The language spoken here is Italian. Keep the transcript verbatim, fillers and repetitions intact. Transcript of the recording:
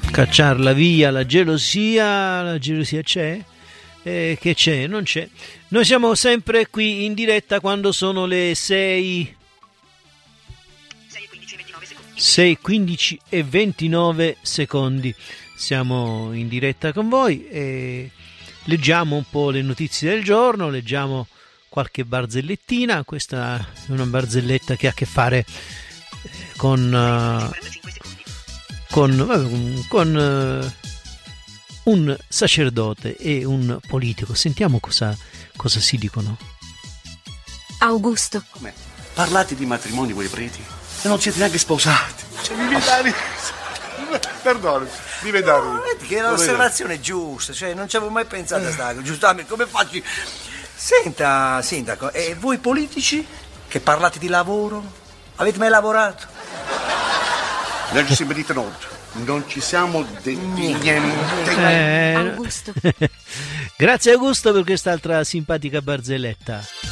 cacciarla via la gelosia. La gelosia c'è? Eh, che c'è? Non c'è. Noi siamo sempre qui in diretta quando sono le sei sei, quindici e ventinove secondi. Siamo in diretta con voi e leggiamo un po' le notizie del giorno, leggiamo qualche barzellettina. Questa è una barzelletta che ha a che fare con uh, con, con uh, un sacerdote e un politico. Sentiamo cosa, cosa si dicono. Augusto. Come? Parlate di matrimoni voi preti? E non siete neanche sposati. Cioè, mi vedi? Perdone, mi vedi? No, che era l'osservazione giusta, cioè non ci avevo mai pensato a stare, giustamente, come faccio? Senta, sindaco, e voi politici che parlate di lavoro, avete mai lavorato? Non ci siamo dito niente, non ci siamo detti niente. Eh, Augusto. Grazie Augusto per quest'altra simpatica barzelletta.